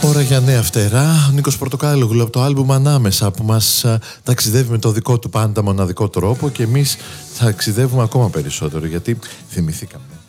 Ώρα για νέα φτερά. Ο Νίκος Πορτοκάλογλου από το άλμπουμ Ανάμεσα, που μας ταξιδεύει με το δικό του πάντα μοναδικό τρόπο, και εμείς ταξιδεύουμε ακόμα περισσότερο, γιατί θυμηθήκαμε